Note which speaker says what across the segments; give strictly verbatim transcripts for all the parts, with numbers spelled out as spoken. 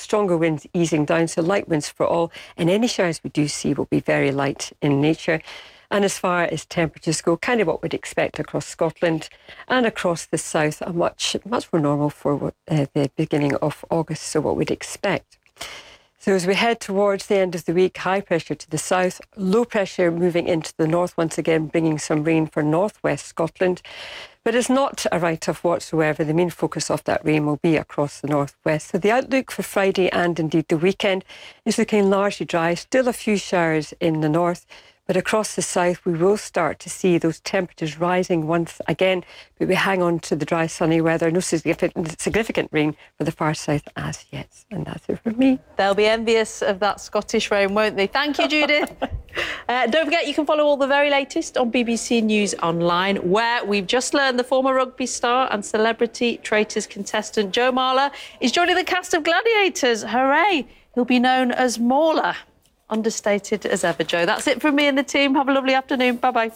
Speaker 1: stronger winds easing down, so light winds for all. And any showers we do see will be very light in nature. And as far as temperatures go, kind of what we'd expect across Scotland and across the south, are much, much more normal for uh, the beginning of August, so what we'd expect. So as we head towards the end of the week, high pressure to the south, low pressure moving into the north once again, bringing some rain for northwest Scotland. But it's not a write-off whatsoever. The main focus of that rain will be across the northwest. So the outlook for Friday and indeed the weekend is looking largely dry. Still a few showers in the north. But across the south, we will start to see those temperatures rising once again. But we hang on to the dry, sunny weather. No significant, significant rain for the far south as yet. And that's it from me.
Speaker 2: They'll be envious of that Scottish rain, won't they? Thank you, Judith. uh, don't forget, you can follow all the very latest on B B C News Online, where we've just learned the former rugby star and Celebrity Traitors contestant Joe Marler is joining the cast of Gladiators. Hooray! He'll be known as Mauler. Understated as ever, Joe. That's it from me and the team. Have a lovely afternoon. Bye-bye.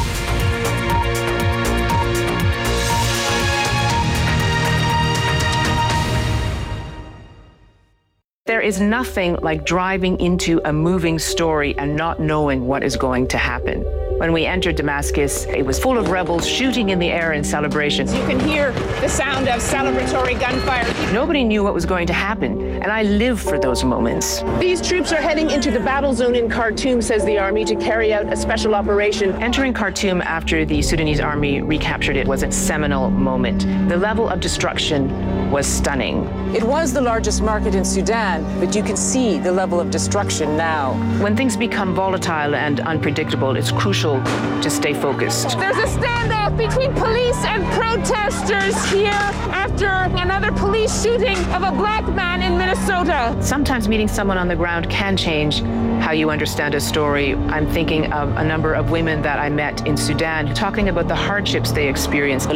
Speaker 3: There is nothing like driving into a moving story and not knowing what is going to happen. When we entered Damascus, it was full of rebels shooting in the air in celebration.
Speaker 4: You can hear the sound of celebratory gunfire.
Speaker 3: Nobody knew what was going to happen, and I live for those moments.
Speaker 4: These troops are heading into the battle zone in Khartoum, says the army, to carry out a special operation.
Speaker 3: Entering Khartoum after the Sudanese army recaptured it was a seminal moment. The level of destruction was stunning.
Speaker 5: It was the largest market in Sudan, but you can see the level of destruction now.
Speaker 3: When things become volatile and unpredictable, it's crucial to stay focused.
Speaker 4: There's a standoff between police and protesters here after another police shooting of a black man in Minnesota.
Speaker 3: Sometimes meeting someone on the ground can change how you understand a story. I'm thinking of a number of women that I met in Sudan talking about the hardships they experienced.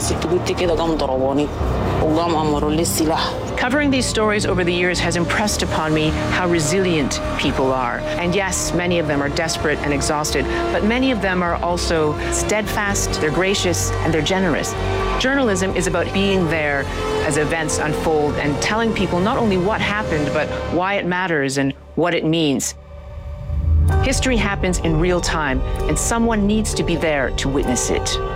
Speaker 3: Covering these stories over the years has impressed upon me how resilient people are. And yes, many of them are desperate and exhausted, but many of them are also steadfast, they're gracious, and they're generous. Journalism is about being there as events unfold and telling people not only what happened, but why it matters and what it means. History happens in real time, and someone needs to be there to witness it.